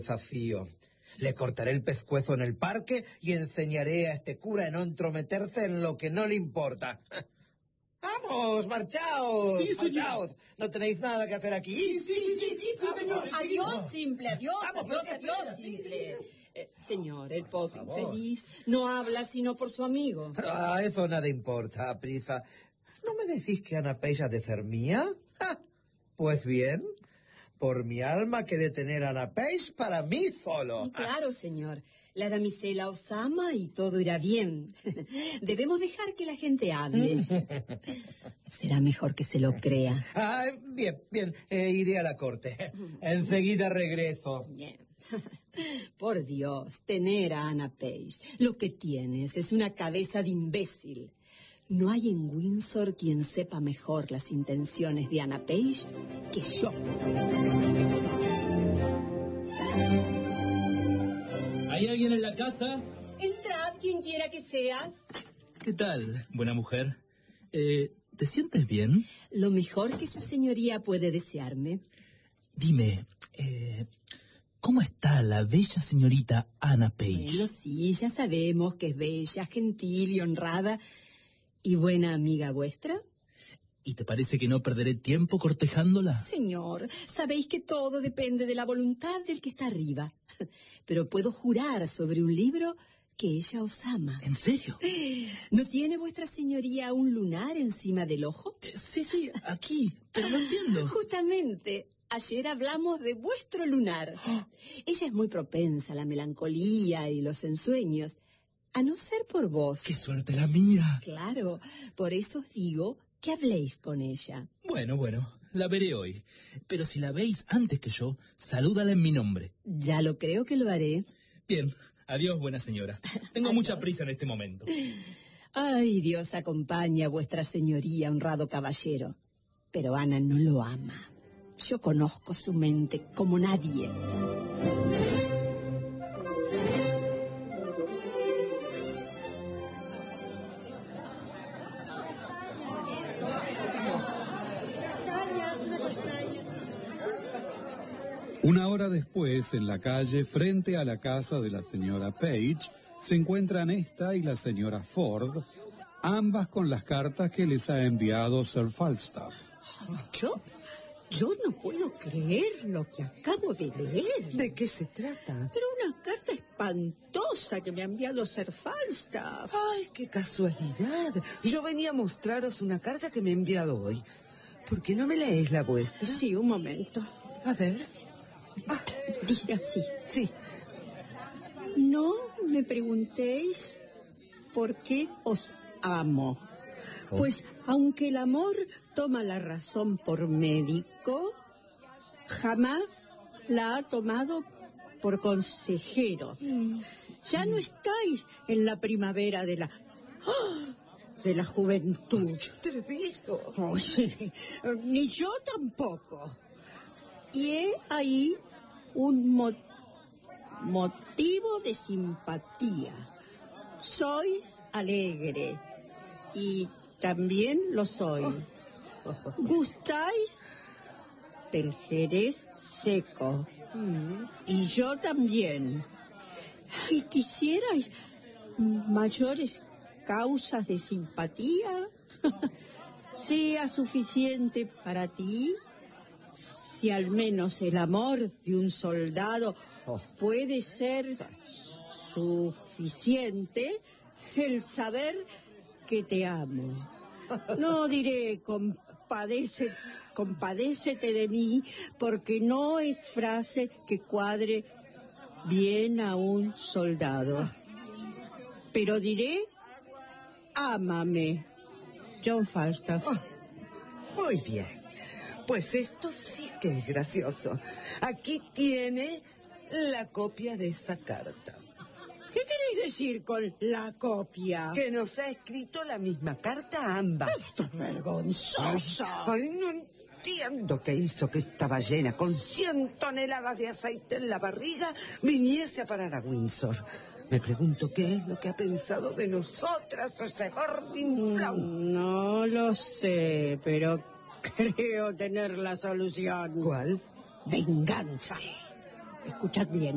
desafío. Le cortaré el pescuezo en el parque y enseñaré a este cura a no entrometerse en lo que no le importa. ¡Vamos, marchaos! Sí, señor. ¡Marchaos! ¿No tenéis nada que hacer aquí? Sí, señor. Adiós, simple, adiós, simple. Señor, el pobre infeliz no habla sino por su amigo. Eso nada importa, Prisa. ¿No me decís que Ana Page ha de ser mía? ¡Ja! Pues bien, por mi alma que de tener a Ana Page para mí solo. Claro, señor. La damisela os ama y todo irá bien. Debemos dejar que la gente hable. Será mejor que se lo crea. Bien, iré a la corte. Enseguida regreso. Bien. Por Dios, tener a Ana Page. Lo que tienes es una cabeza de imbécil. No hay en Windsor quien sepa mejor las intenciones de Ana Page que yo. ¿Hay alguien en la casa? Entrad, quien quiera que seas. ¿Qué tal, buena mujer? ¿Te sientes bien? Lo mejor que su señoría puede desearme. Dime, ¿cómo está la bella señorita Ana Page? Bueno, sí, ya sabemos que es bella, gentil y honrada. ¿Y buena amiga vuestra? ¿Y te parece que no perderé tiempo cortejándola? Señor, sabéis que todo depende de la voluntad del que está arriba. Pero puedo jurar sobre un libro que ella os ama. ¿En serio? ¿No tiene vuestra señoría un lunar encima del ojo? Sí, aquí, pero no entiendo. Justamente, ayer hablamos de vuestro lunar. Ella es muy propensa a la melancolía y los ensueños, a no ser por vos. ¡Qué suerte la mía! Claro, por eso os digo que habléis con ella. Bueno, la veré hoy. Pero si la veis antes que yo, salúdala en mi nombre. Ya lo creo que lo haré. Bien, adiós, buena señora. Tengo Adiós. mucha prisa en este momento. Ay, Dios acompañe a vuestra señoría, honrado caballero. Pero Ana no lo ama. Yo conozco su mente como nadie. Una hora después, en la calle, frente a la casa de la señora Page, se encuentran esta y la señora Ford, ambas con las cartas que les ha enviado Sir Falstaff. Yo no puedo creer lo que acabo de leer. ¿De qué se trata? Pero una carta espantosa que me ha enviado Sir Falstaff. ¡Ay, qué casualidad! Yo venía a mostraros una carta que me he enviado hoy. ¿Por qué no me leéis la vuestra? Sí, un momento. A ver. Dice así. Sí. No me preguntéis por qué os amo. Pues aunque el amor toma la razón por médico, jamás la ha tomado por consejero. Ya no estáis en la primavera de la juventud. ¡Qué atrevido! Oye, ni yo tampoco. Y he ahí un motivo de simpatía. Sois alegre y también lo soy. ¿Gustáis del jerez seco? Y yo también. ¿Y quisierais mayores causas de simpatía? ¿Sea suficiente para ti? Si al menos el amor de un soldado puede ser suficiente, el saber que te amo. No diré compadécete de mí, porque no es frase que cuadre bien a un soldado. Pero diré, ámame, John Falstaff. Muy bien. Pues esto sí que es gracioso. Aquí tiene la copia de esa carta. ¿Qué queréis decir con la copia? Que nos ha escrito la misma carta a ambas. ¡Esto es vergonzoso! Ay, no entiendo qué hizo que esta ballena con 100 toneladas de aceite en la barriga viniese a parar a Windsor. Me pregunto qué es lo que ha pensado de nosotras ese gordinflao. No lo sé, pero creo tener la solución. ¿Cuál? Venganza. Escuchad bien.